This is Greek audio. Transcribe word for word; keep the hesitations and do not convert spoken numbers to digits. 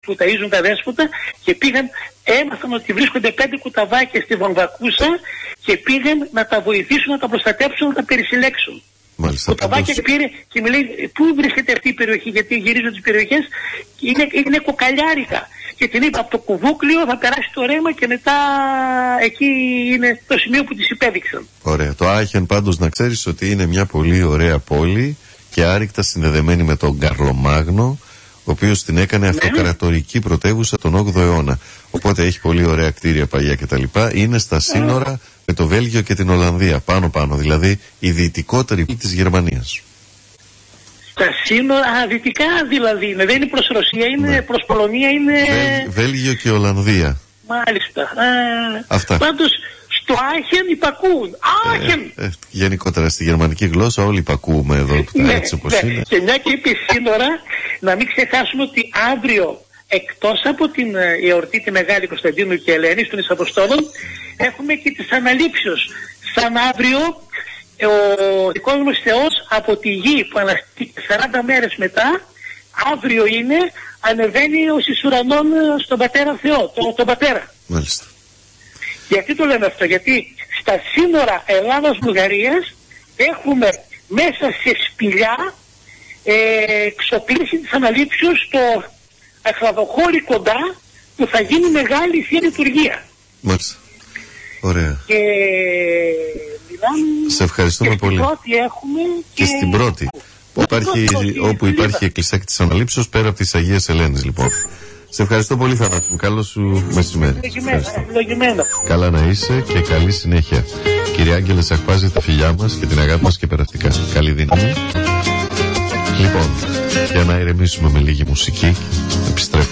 που ταΐζουν τα δέσποτα και πήγαν, έμαθαν ότι βρίσκονται πέντε κουταβάκια στη Βαμβακούσα και πήγαν να τα βοηθήσουν, να τα προστατέψουν, να τα περισυλλέξουν. Μάλιστα. Κουταβάκια πάντως... πήρε και μου λέει πού βρίσκεται αυτή η περιοχή, γιατί γυρίζω τις περιοχές, είναι, είναι κοκαλιάρικα. Και την είπα από το κουβούκλιο θα περάσει το ρέμα και μετά εκεί είναι το σημείο που τις υπέδειξαν. Ωραία. Το Άχεν πάντως να ξέρεις ότι είναι μια πολύ ωραία πόλη και άρρηκτα συνδεδεμένη με τον Καρλομάγνο, ο οποίος την έκανε ναι. αυτοκρατορική πρωτεύουσα τον όγδοο αιώνα. Οπότε έχει πολύ ωραία κτίρια παλιά κτλ. Είναι στα σύνορα mm. με το Βέλγιο και την Ολλανδία. Πάνω-πάνω, δηλαδή η δυτικότερη πόλη της Γερμανίας. Στα σύνορα, α, δυτικά δηλαδή είναι. Δεν είναι προς Ρωσία, είναι ναι. προς Πολωνία, είναι. Βέλ, Βέλγιο και Ολλανδία. Μάλιστα. Α, αυτά. Πάντως στο Άχεν υπακούουν. Άχεν! Ε, ε, γενικότερα στη γερμανική γλώσσα όλοι υπακούουμε εδώ. Ναι, έτσι όπως ναι. είναι. Και μια και είπε σύνορα, να μην ξεχάσουμε ότι αύριο, εκτός από την εορτή τη Μεγάλη Κωνσταντίνου και Ελένης των Εισαποστόλων, έχουμε και τις αναλήψεως. Σαν αύριο ο δικός μας Θεός από τη γη που αναστήκε σαράντα μέρες μετά, αύριο είναι, ανεβαίνει ως εις ουρανών στον Πατέρα Θεό, τον, τον Πατέρα. Μάλιστα. Γιατί το λέμε αυτό, γιατί στα σύνορα Ελλάδας-Βουλγαρίας έχουμε μέσα σε σπηλιά ε, εξοπλίσει της αναλήψεως το Αχλαδοχώρι κοντά που θα γίνει μεγάλη Θεία Λειτουργία. Μάλιστα. Ωραία. Και μιλάμε. Σε ευχαριστούμε και πολύ. Στην πρώτη έχουμε και, και στην πρώτη. Που υπάρχει, όπου υπάρχει η εκκλησία της Αναλήψεως πέρα από τις Αγίες Ελένης, λοιπόν. Σε ευχαριστώ πολύ, Θανάση. Καλό σου μεσημέρι. Ευλογημένο. Καλά να είσαι και καλή συνέχεια. Κύριε Άγγελε, σακπάζει τα φιλιά μας και την αγάπη μας και περαστικά. Καλή δύναμη. Λοιπόν, για να ηρεμήσουμε με λίγη μουσική, επιστρέφω.